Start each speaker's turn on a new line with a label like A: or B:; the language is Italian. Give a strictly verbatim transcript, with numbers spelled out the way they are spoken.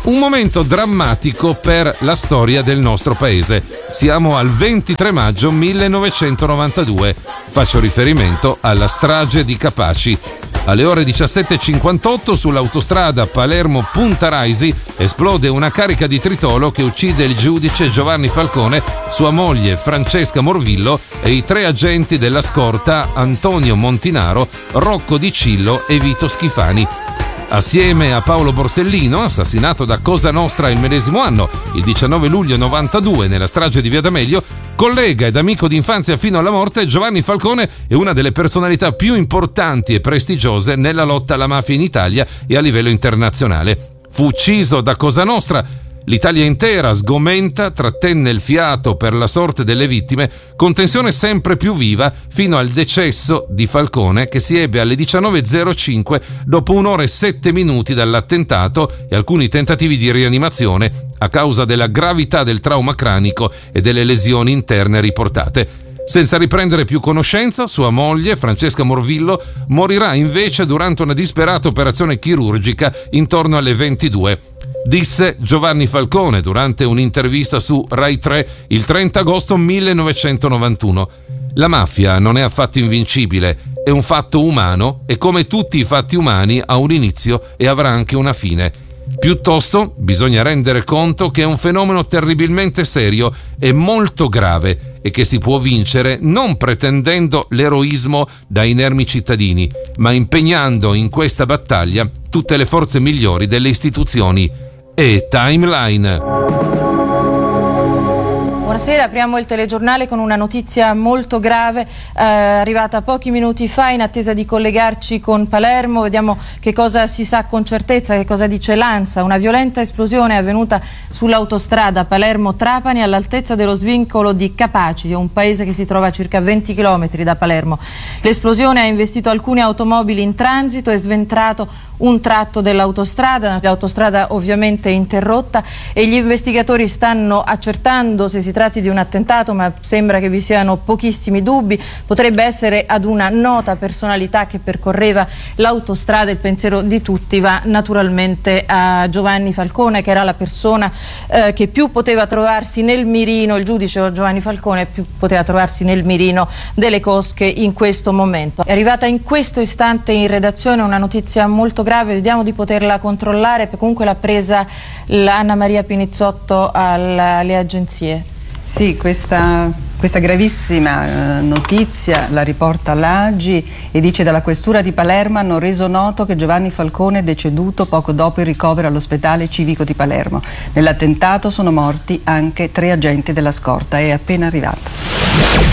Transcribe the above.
A: Un momento drammatico per la storia del nostro paese. Siamo al ventitré maggio millenovecentonovantadue. Faccio riferimento alla strage di Capaci. Alle ore diciassette e cinquantotto sull'autostrada Palermo-Punta Raisi esplode una carica di tritolo che uccide il giudice Giovanni Falcone, sua moglie Francesca Morvillo e i tre agenti della scorta Antonio Montinaro, Rocco Di Cillo e Vito Schifani. Assieme a Paolo Borsellino, assassinato da Cosa Nostra il medesimo anno, il diciannove luglio novantadue nella strage di Via D'Amelio, collega ed amico d'infanzia fino alla morte, Giovanni Falcone è una delle personalità più importanti e prestigiose nella lotta alla mafia in Italia e a livello internazionale. Fu ucciso da Cosa Nostra. L'Italia intera, sgomenta, trattenne il fiato per la sorte delle vittime, con tensione sempre più viva fino al decesso di Falcone, che si ebbe alle diciannove e zero cinque dopo un'ora e sette minuti dall'attentato e alcuni tentativi di rianimazione a causa della gravità del trauma cranico e delle lesioni interne riportate. Senza riprendere più conoscenza, sua moglie, Francesca Morvillo, morirà invece durante una disperata operazione chirurgica intorno alle ventidue. Disse Giovanni Falcone durante un'intervista su Rai tre il trenta agosto millenovecentonovantuno. La mafia non è affatto invincibile, è un fatto umano e come tutti i fatti umani ha un inizio e avrà anche una fine. Piuttosto bisogna rendere conto che è un fenomeno terribilmente serio e molto grave e che si può vincere non pretendendo l'eroismo da inermi cittadini, ma impegnando in questa battaglia tutte le forze migliori delle istituzioni. E Timeline.
B: Buonasera, apriamo il telegiornale con una notizia molto grave eh, arrivata pochi minuti fa in attesa di collegarci con Palermo. Vediamo che cosa si sa con certezza, che cosa dice l'ANSA. Una violenta esplosione è avvenuta sull'autostrada Palermo-Trapani all'altezza dello svincolo di Capaci, un paese che si trova a circa venti chilometri da Palermo. L'esplosione ha investito alcune automobili in transito e sventrato un tratto dell'autostrada, l'autostrada ovviamente interrotta e gli investigatori stanno accertando se si tratti di un attentato, ma sembra che vi siano pochissimi dubbi. Potrebbe essere ad una nota personalità che percorreva l'autostrada. Il pensiero di tutti va naturalmente a Giovanni Falcone, che era la persona eh, che più poteva trovarsi nel mirino, il giudice Giovanni Falcone più poteva trovarsi nel mirino delle cosche in questo momento. È arrivata in questo istante in redazione una notizia molto grave, vediamo di poterla controllare, comunque l'ha presa Anna Maria Pinizzotto alle agenzie.
C: Sì, questa, questa gravissima eh, notizia la riporta l'A G I e dice: dalla questura di Palermo hanno reso noto che Giovanni Falcone è deceduto poco dopo il ricovero all'ospedale civico di Palermo. Nell'attentato sono morti anche tre agenti della scorta, è appena arrivato.